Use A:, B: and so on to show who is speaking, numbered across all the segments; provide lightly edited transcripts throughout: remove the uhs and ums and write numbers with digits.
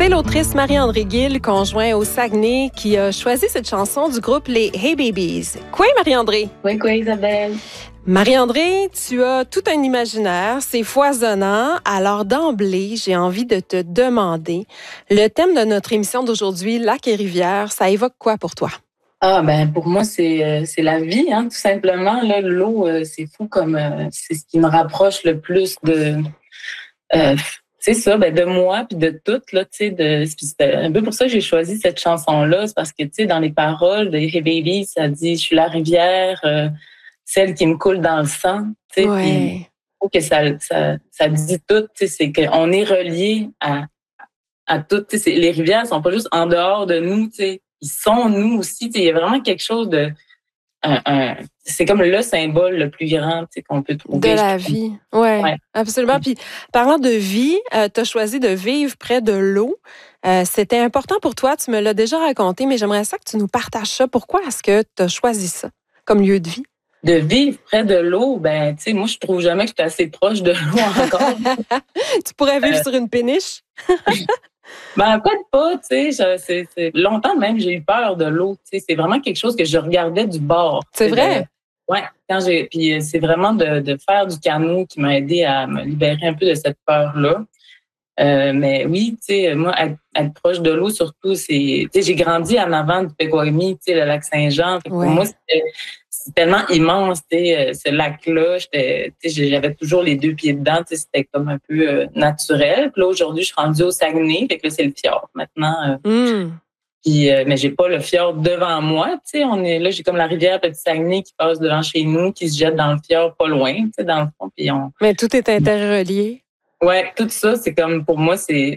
A: C'est l'autrice Marie-André Gill, conjointe au Saguenay, qui a choisi cette chanson du groupe Les Hey Babies. Quoi, Marie-André?
B: Oui, quoi, Isabelle?
A: Marie-André, tu as tout un imaginaire, c'est foisonnant. Alors d'emblée, j'ai envie de te demander, le thème de notre émission d'aujourd'hui, Lac et rivière, ça évoque quoi pour toi?
B: Ah, ben pour moi, c'est la vie, hein, tout simplement. Là, l'eau, c'est fou comme c'est ce qui me rapproche le plus de c'est ça, ben de moi puis de tout, là, tu sais, puis c'est un peu pour ça que j'ai choisi cette chanson-là. C'est parce que, tu sais, dans les paroles de Hey Baby, ça dit « Je suis la rivière, celle qui me coule dans le sang », tu sais, puis je trouve que ça dit tout, tu sais, c'est qu'on est relié à tout, tu sais, les rivières sont pas juste en dehors de nous, tu sais, ils sont nous aussi, tu sais, il y a vraiment quelque chose de c'est comme le symbole le plus grand, tu sais, qu'on peut trouver.
A: De la vie, ouais, absolument. Puis, parlant de vie, tu as choisi de vivre près de l'eau. C'était important pour toi, tu me l'as déjà raconté, mais j'aimerais ça que tu nous partages ça. Pourquoi est-ce que tu as choisi ça comme lieu de vie?
B: De vivre près de l'eau, ben, tu sais, moi, je trouve jamais que je suis assez proche de l'eau encore.
A: Tu pourrais vivre sur une péniche?
B: Ben, peut-être pas, tu sais. C'est longtemps même, j'ai eu peur de l'eau. Tu sais, c'est vraiment quelque chose que je regardais du bord.
A: C'est vrai?
B: Ouais. Puis c'est vraiment de faire du canot qui m'a aidé à me libérer un peu de cette peur-là. Mais oui, tu sais, moi, être proche de l'eau, surtout, c'est, tu sais, j'ai grandi en avant du Pequawami, tu sais, le lac Saint-Jean. Pour moi, c'est tellement immense, tu sais, ce lac-là. J'avais toujours les deux pieds dedans, tu sais, c'était comme un peu naturel. Puis là, aujourd'hui, je suis rendue au Saguenay, fait que là, c'est le fjord maintenant. Puis, mais j'ai pas le fjord devant moi, tu sais, on est là, j'ai comme la rivière Petit Saguenay qui passe devant chez nous, qui se jette dans le fjord pas loin, tu sais, dans le fond. Puis
A: Mais tout est interrelié.
B: Ouais, tout ça, c'est comme, pour moi, c'est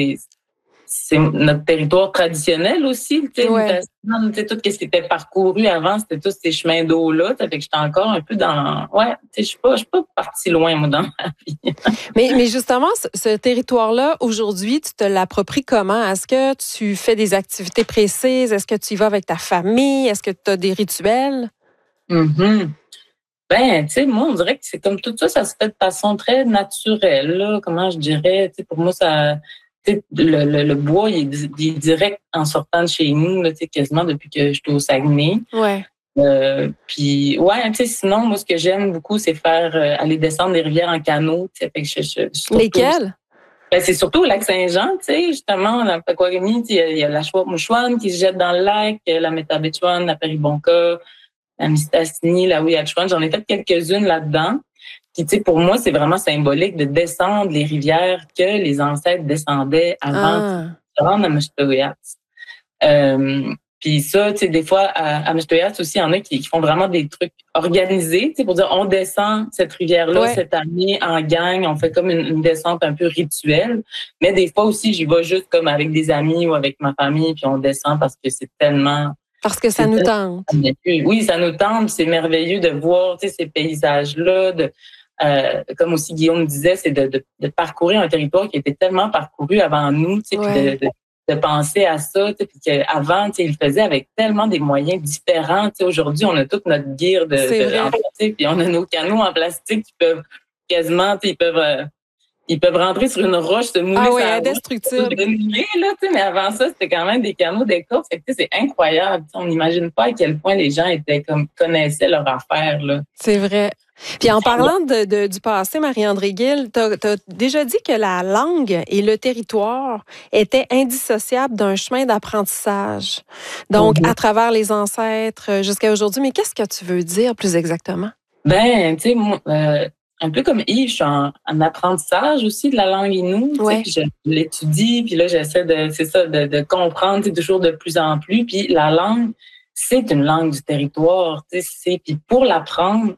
B: notre territoire traditionnel aussi, tu sais. Tout ce qui était parcouru avant, c'était tous ces chemins d'eau-là. Fait que j'étais encore un peu dans, tu sais, je suis pas partie loin, moi, dans ma vie.
A: mais justement, ce territoire-là, aujourd'hui, tu te l'appropries comment? Est-ce que tu fais des activités précises? Est-ce que tu y vas avec ta famille? Est-ce que tu as des rituels?
B: Mm-hmm. Ben, tu sais, moi, on dirait que c'est comme tout ça, ça se fait de façon très naturelle, là. Comment je dirais? Tu sais, pour moi, ça, tu sais, le bois, il est direct en sortant de chez nous, là, tu sais, quasiment depuis que je suis au Saguenay.
A: Ouais.
B: Puis, tu sais, sinon, moi, ce que j'aime beaucoup, c'est faire aller descendre des rivières en canot. Tu sais, fait que
A: lesquelles?
B: Ben, c'est surtout au lac Saint-Jean, tu sais, justement, dans le Pequawami, il y a la Chouette-Mouchouane qui se jette dans le lac, la Métabetchouane, la Péribonka, la Mistassini, la Ouiachuane. J'en ai fait quelques-unes là-dedans. Puis, tu sais, pour moi, c'est vraiment symbolique de descendre les rivières que les ancêtres descendaient avant de se rendre à Meshtoyats. Puis ça, tu sais, des fois, à Meshtoyats aussi, il y en a qui font vraiment des trucs organisés, tu sais, pour dire, on descend cette rivière-là cette année en gang, on fait comme une descente un peu rituelle. Mais des fois aussi, j'y vais juste comme avec des amis ou avec ma famille, puis on descend parce que c'est tellement...
A: Parce que ça nous tente.
B: Oui, ça nous tente. C'est merveilleux de voir, tu sais, ces paysages-là. Comme aussi Guillaume disait, c'est de parcourir un territoire qui était tellement parcouru avant nous, tu sais, puis de penser à ça, tu sais, puis qu'avant, tu sais, ils le faisaient avec tellement des moyens différents. Tu sais, aujourd'hui, on a toute notre gear en plastique, puis on a nos canaux en plastique qui peuvent quasiment, tu sais, ils peuvent rentrer sur une roche, se mouler sur la
A: indestructible.
B: Mais avant ça, c'était quand même des canaux d'écorce. C'est incroyable. On n'imagine pas à quel point les gens connaissaient leur affaire. Là.
A: C'est vrai. Puis en parlant du passé, Marie-André Gill, tu as déjà dit que la langue et le territoire étaient indissociables d'un chemin d'apprentissage. Donc, à travers les ancêtres jusqu'à aujourd'hui. Mais qu'est-ce que tu veux dire plus exactement?
B: Ben, tu sais, moi... un peu comme Yves, je suis en apprentissage aussi de la langue Innu. Puis je l'étudie, puis là, j'essaie de comprendre toujours de plus en plus. Puis la langue, c'est une langue du territoire. Puis pour l'apprendre,